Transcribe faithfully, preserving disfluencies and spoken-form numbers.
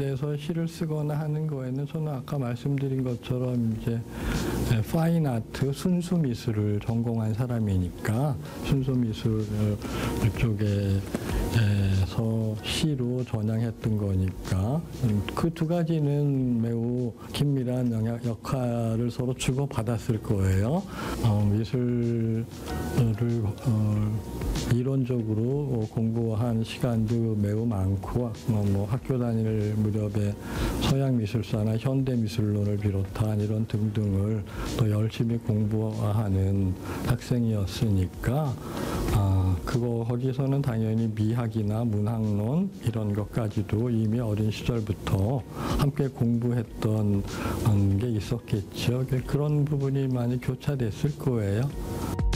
대해서 시를 쓰거나 하는 거에는 저는 아까 말씀드린 것처럼 이제 파인 아트, 순수 미술을 전공한 사람이니까 순수 미술 쪽에서 시로 전향했던 거니까 그 두 가지는 매우 긴밀한 영향, 역할을 서로 주고받았을 거예요. 어, 미술을 어, 이론적으로 공부한 시간도 매우 많고 뭐, 뭐 학교 다닐 무렵에 서양 미술사나 현대 미술론을 비롯한 이런 등등을 또 열심히 공부하는 학생이었으니까 아, 그거 거기서는 당연히 미학이나 문학론 이런 것까지도 이미 어린 시절부터 함께 공부했던 게 있었겠죠. 그런 부분이 많이 교차됐을 거예요.